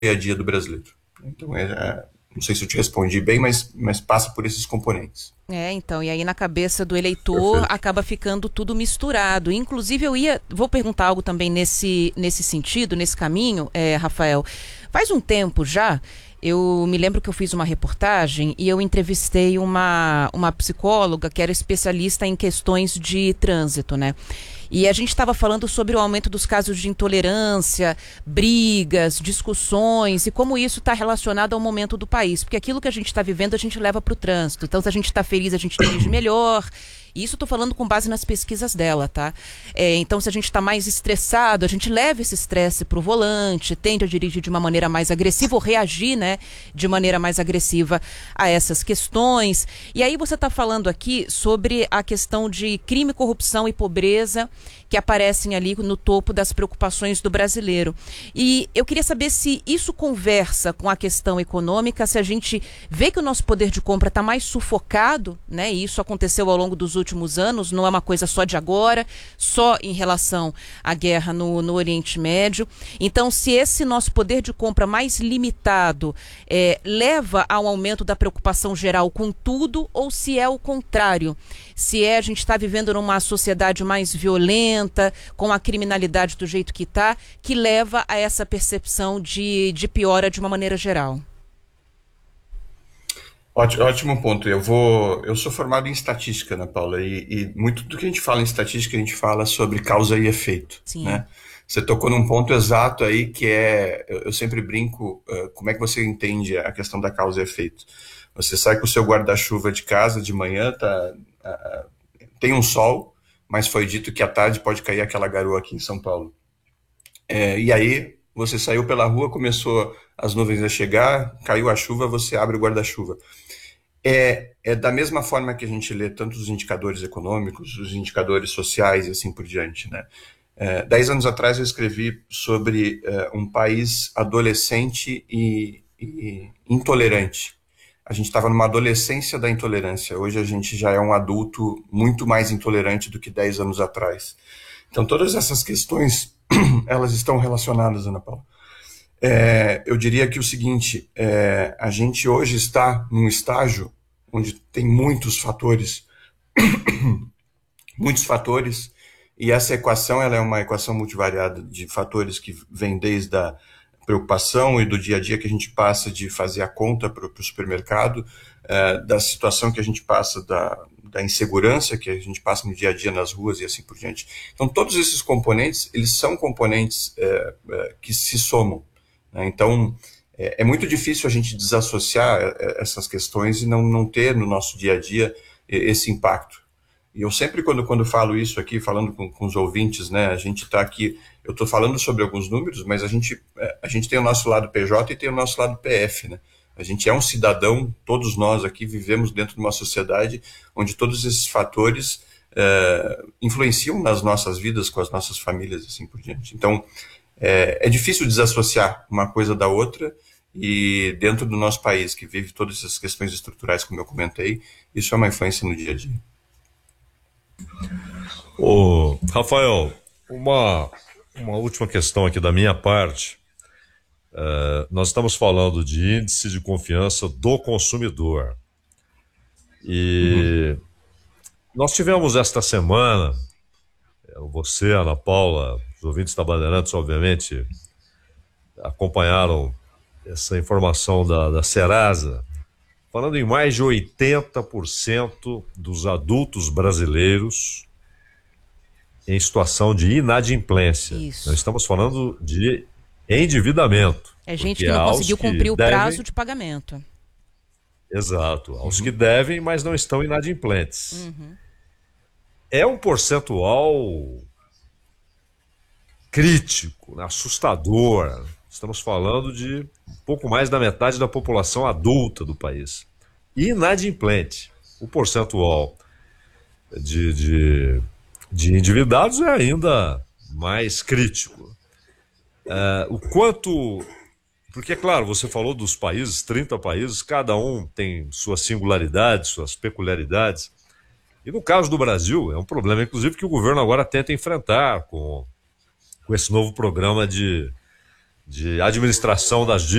dia a dia do brasileiro. Então, não sei se eu te respondi bem, mas passa por esses componentes. Então, e aí na cabeça do eleitor Perfeito. acaba ficando tudo misturado. Inclusive, vou perguntar algo também nesse sentido, nesse caminho, Rafael. Faz um tempo já, eu me lembro que eu fiz uma reportagem e eu entrevistei uma psicóloga que era especialista em questões de trânsito, né? E a gente estava falando sobre o aumento dos casos de intolerância, brigas, discussões e como isso está relacionado ao momento do país. Porque aquilo que a gente está vivendo, a gente leva para o trânsito. Então, se a gente está feliz, a gente dirige melhor. E isso estou falando com base nas pesquisas dela, tá? Então, se a gente está mais estressado, a gente leva esse estresse para o volante, tende a dirigir de uma maneira mais agressiva ou reagir, né, de maneira mais agressiva a essas questões. E aí você está falando aqui sobre a questão de crime, corrupção e pobreza que aparecem ali no topo das preocupações do brasileiro. E eu queria saber se isso conversa com a questão econômica, se a gente vê que o nosso poder de compra está mais sufocado, né? E isso aconteceu ao longo dos últimos anos, não é uma coisa só de agora, só em relação à guerra no Oriente Médio. Então, se esse nosso poder de compra mais limitado leva a um aumento da preocupação geral com tudo, ou se é o contrário, se a gente está vivendo numa sociedade mais violenta, com a criminalidade do jeito que está, que leva a essa percepção de piora de uma maneira geral. Ótimo ponto. Eu sou formado em estatística, Ana Paula, e muito do que a gente fala em estatística, a gente fala sobre causa e efeito, Sim. né? Você tocou num ponto exato aí que eu sempre brinco, como é que você entende a questão da causa e efeito? Você sai com o seu guarda-chuva de casa de manhã, tem um sol, mas foi dito que à tarde pode cair aquela garoa aqui em São Paulo. E aí você saiu pela rua, começou as nuvens a chegar, caiu a chuva, você abre o guarda-chuva. É da mesma forma que a gente lê tanto os indicadores econômicos, os indicadores sociais e assim por diante, né? 10 anos atrás eu escrevi sobre um país adolescente e intolerante. A gente estava numa adolescência da intolerância. Hoje a gente já é um adulto muito mais intolerante do que 10 anos atrás. Então todas essas questões, elas estão relacionadas, Ana Paula. Eu diria que o seguinte, a gente hoje está num estágio onde tem muitos fatores, e essa equação ela é uma equação multivariada de fatores que vem desde a preocupação e do dia a dia que a gente passa de fazer a conta para o supermercado, da situação que a gente passa da insegurança que a gente passa no dia a dia nas ruas e assim por diante. Então, todos esses componentes, eles são componentes que se somam, né? Então, é muito difícil a gente desassociar essas questões e não ter no nosso dia a dia esse impacto. E eu sempre, quando falo isso aqui, falando com os ouvintes, né, a gente está aqui, eu estou falando sobre alguns números, mas a gente tem o nosso lado PJ e tem o nosso lado PF, né? A gente é um cidadão, todos nós aqui vivemos dentro de uma sociedade onde todos esses fatores influenciam nas nossas vidas, com as nossas famílias, assim por diante. Então, é difícil desassociar uma coisa da outra, e dentro do nosso país, que vive todas essas questões estruturais, como eu comentei, isso é uma influência no dia a dia. Ô, Rafael, uma última questão aqui da minha parte. Nós estamos falando de índice de confiança do consumidor. E nós tivemos esta semana, você, Ana Paula, os ouvintes da Bandeirantes, obviamente, acompanharam essa informação da Serasa, falando em mais de 80% dos adultos brasileiros em situação de inadimplência. Isso. Nós estamos falando de endividamento. É gente que não conseguiu cumprir o prazo de pagamento. Exato. Aos que devem, mas não estão inadimplentes. É um percentual crítico, assustador. Estamos falando de um pouco mais da metade da população adulta do país. Inadimplente. O percentual de endividados é ainda mais crítico. O quanto... Porque, é claro, você falou dos países, 30 países, cada um tem suas singularidades, suas peculiaridades. E no caso do Brasil, é um problema, inclusive, que o governo agora tenta enfrentar com esse novo programa de de administração das dívidas.